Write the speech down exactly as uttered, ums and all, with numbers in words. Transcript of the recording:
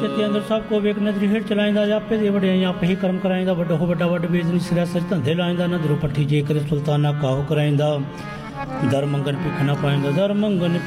के अंदर सब को वेक नजरी हेठ चलाइंदा आपे दे वड़े आपे ही कर्म कराइंदा वड्डो हो वड्डा वड्ड बेजनी सिरा सच धंधे लाइंदा नदरो पट्ठी जे करे सुल्ताना काहो कराइंदा दर मंगन भिख न पाइंदा दर मंगन